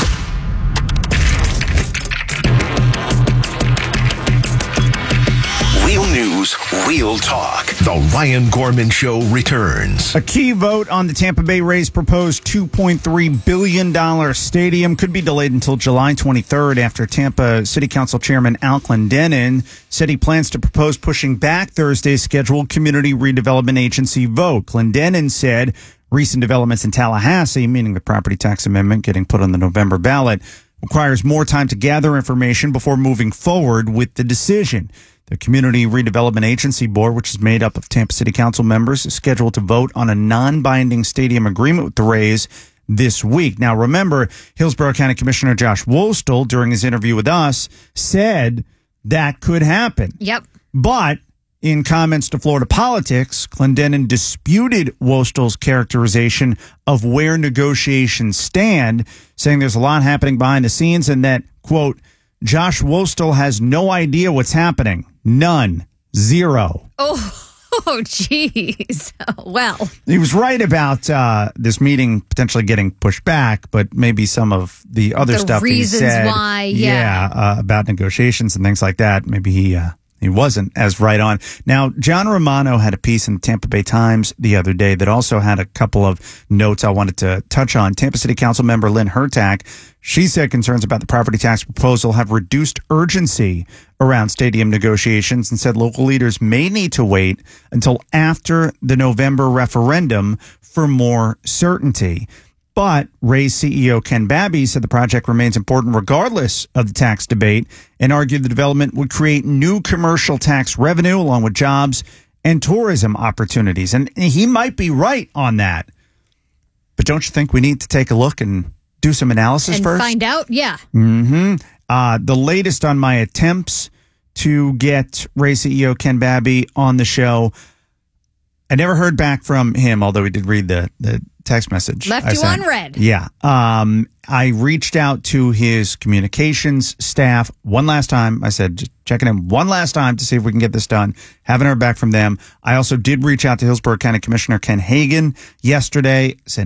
V: Real news, real talk.
A: The Ryan Gorman Show returns.
N: A key vote on the Tampa Bay Rays' proposed $2.3 billion stadium could be delayed until July 23rd after Tampa City Council Chairman Al Clendenin said he plans to propose pushing back Thursday's scheduled Community Redevelopment Agency vote. Clendenin said recent developments in Tallahassee, meaning the property tax amendment getting put on the November ballot, requires more time to gather information before moving forward with the decision. The Community Redevelopment Agency Board, which is made up of Tampa City Council members, is scheduled to vote on a non-binding stadium agreement with the Rays this week. Now, remember, Hillsborough County Commissioner Josh Wolstall, during his interview with us, said that could happen.
U: Yep.
N: But in comments to Florida Politics, Clendenin disputed Wolstall's characterization of where negotiations stand, saying there's a lot happening behind the scenes and that, quote, Josh Wolstall has no idea what's happening. None. Zero.
U: Oh, jeez. Well.
N: He was right about this meeting potentially getting pushed back, but maybe some of the other stuff he said.
U: Why,
N: about negotiations and things like that. Maybe he wasn't as right on. Now, John Romano had a piece in the Tampa Bay Times the other day that also had a couple of notes I wanted to touch on. Tampa City Council member Lynn Hertak, she said concerns about the property tax proposal have reduced urgency around stadium negotiations and said local leaders may need to wait until after the November referendum for more certainty. But Rays CEO Ken Babby said the project remains important regardless of the tax debate and argued the development would create new commercial tax revenue along with jobs and tourism opportunities. And he might be right on that. But don't you think we need to take a look and do some analysis
U: And
N: first?
U: find out, yeah.
N: The latest on my attempts to get Ray CEO Ken Babby on the show. I never heard back from him, although he did read the text message.
U: Left
N: I
U: you
N: sent.
U: on red.
N: Yeah. I reached out to his communications staff one last time. I said, just checking in one last time to see if we can get this done. Haven't heard back from them. I also did reach out to Hillsborough County Commissioner Ken Hagan yesterday. Said